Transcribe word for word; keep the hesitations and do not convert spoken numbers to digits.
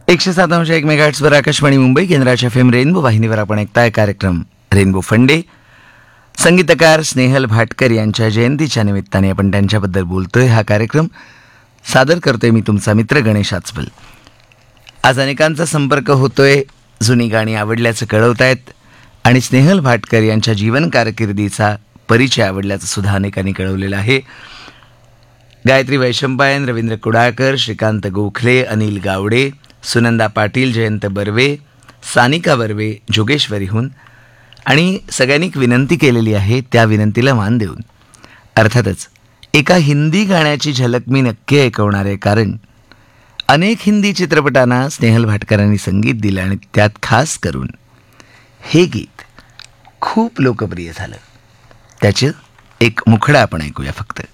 एकशे सात अंश एक मेगाहर्ट्झवर आकाशवाणी मुंबई केंद्राच्या एफ एम रेनबो वाहिनीवर आपण ऐकताय कार्यक्रम रेनबो फंडे. संगीतकार स्नेहल भाटकर यांच्या जयंतीच्या निमित्ताने आपण त्यांच्याबद्दल बोलतोय. हा कार्यक्रम सादर करतोय मी तुमचा मित्र गणेश आचबल. आज अनेकांचा संपर्क होतोय, जुनी गाणी आवडल्याचं कळवतायत आणि स्नेहल भाटकर यांच्या जीवन कारकिर्दीचा परिचय आवडल्याचं सुद्धा अनेकांनी कळवलेलं आहे. गायत्री वैशंपायन, रवींद्र कुडाळकर, श्रीकांत गोखले, अनिल गावडे, सुनंदा पाटील, जयंत बर्वे, सानिका बर्वे जोगेश्वरीहून आणि सगळ्यांनी एक विनंती केलेली आहे, त्या विनंतीला मान देऊन अर्थातच एका हिंदी गाण्याची झलक मी नक्की ऐकवणार आहे. कारण अनेक हिंदी चित्रपटांना स्नेहल भाटकरांनी संगीत दिलं आणि त्यात खास करून हे गीत खूप लोकप्रिय झालं. त्याचं एक मुखडा आपण ऐकूया फक्त.